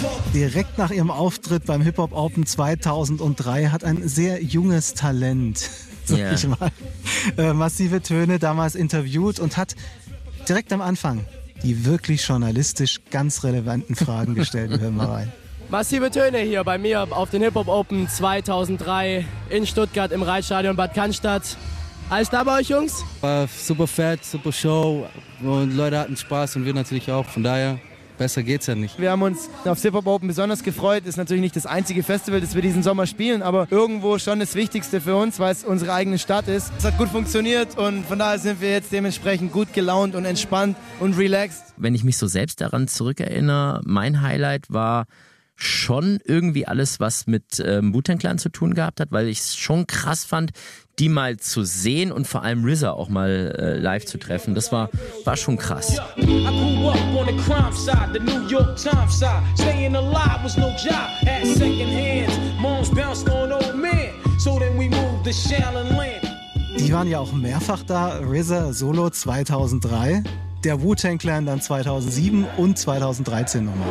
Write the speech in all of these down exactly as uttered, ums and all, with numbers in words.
Direkt nach ihrem Auftritt beim Hip-Hop Open zweitausenddrei hat ein sehr junges Talent, sag Ja. ich mal, äh, Massive Töne damals interviewt und hat direkt am Anfang die wirklich journalistisch ganz relevanten Fragen gestellt. Wir hören mal rein. Massive Töne hier bei mir auf den Hip-Hop Open zweitausenddrei in Stuttgart im Reitstadion Bad Cannstatt. Alles da bei euch, Jungs? War super fett, super Show und Leute hatten Spaß und wir natürlich auch. Von daher, besser geht's ja nicht. Wir haben uns aufs Hip-Hop Open besonders gefreut. Ist natürlich nicht das einzige Festival, das wir diesen Sommer spielen, aber irgendwo schon das Wichtigste für uns, weil es unsere eigene Stadt ist. Es hat gut funktioniert und von daher sind wir jetzt dementsprechend gut gelaunt und entspannt und relaxed. Wenn ich mich so selbst daran zurückerinnere, mein Highlight war schon irgendwie alles, was mit ähm, Wu-Tang Clan zu tun gehabt hat, weil ich es schon krass fand, die mal zu sehen und vor allem R Z A auch mal äh, live zu treffen. Das war, war schon krass. I grew up on the crime side, the New York Times side. Staying alive was no job, had second hands. Moms bounced on old men, so then we moved to Shaolin Land. Die waren ja auch mehrfach da. R Z A Solo zweitausenddrei, der Wu-Tang Clan dann zweitausendsieben und zweitausenddreizehn nochmal.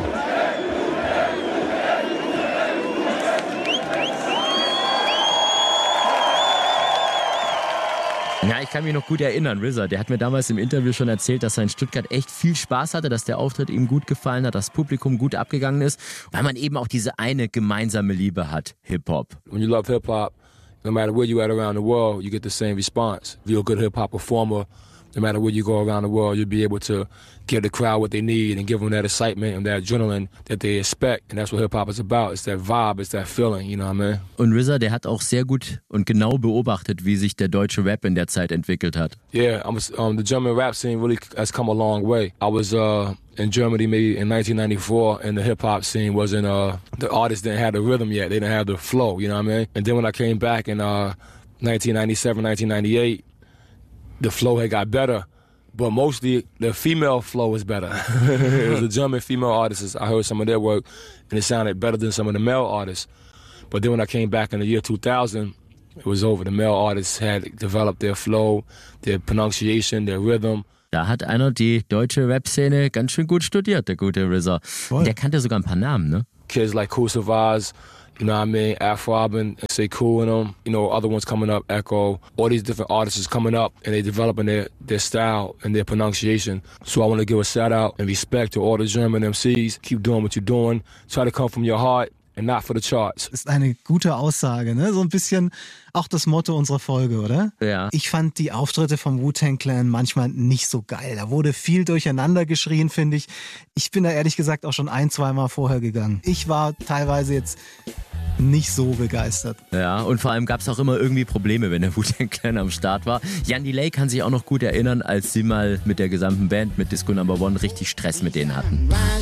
Ja, ich kann mich noch gut erinnern, R Z A, der hat mir damals im Interview schon erzählt, dass er in Stuttgart echt viel Spaß hatte, dass der Auftritt ihm gut gefallen hat, das Publikum gut abgegangen ist, weil man eben auch diese eine gemeinsame Liebe hat, Hip-Hop. When you love hip-hop, no matter where you at around the world, you get the same response. If you're a good hip-hop performer, no matter where you go around the world, you'll be able to give the crowd what they need and give them that excitement and that adrenaline that they expect. And that's what hip-hop is about. It's that vibe, it's that feeling, you know what I mean? Und R Z A, der hat auch sehr gut und genau beobachtet, wie sich der deutsche Rap in der Zeit entwickelt hat. Yeah, I was, um, the German rap scene really has come a long way. I was uh, in Germany maybe in nineteen ninety-four, and the hip-hop scene wasn't, uh, the artists didn't have the rhythm yet. They didn't have the flow, you know what I mean? And then when I came back in uh, nineteen ninety-seven, nineteen ninety-eight, the flow had got better. But mostly the female flow was better. It was the German female artists. I heard some of their work, and it sounded better than some of the male artists. But then when I came back in the year two thousand, it was over. The male artists had developed their flow, their pronunciation, their rhythm. Da hat einer die deutsche Rap-Szene ganz schön gut studiert, der gute R Z A. Voll. Der kannte sogar ein paar Namen, ne? Kids like Kool Savas, you know what I mean, Afro-Robin, Say Cool and them, you know, other ones coming up, Echo, all these different artists is coming up and they developing their, their style and their pronunciation. So I want to give a shout out and respect to all the German M Cs. Keep doing what you're doing. Try to come from your heart and not for the charts. Ist eine gute Aussage, ne? So ein bisschen auch das Motto unserer Folge, oder? Ja. Ich fand die Auftritte vom Wu-Tang Clan manchmal nicht so geil. Da wurde viel durcheinander geschrien, finde ich. Ich bin da ehrlich gesagt auch schon ein, zweimal vorher gegangen. Ich war teilweise jetzt nicht so begeistert. Ja, und vor allem gab es auch immer irgendwie Probleme, wenn der Wu-Tang Clan am Start war. Jan Delay kann sich auch noch gut erinnern, als sie mal mit der gesamten Band, mit Disco Number One, richtig Stress mit denen hatten.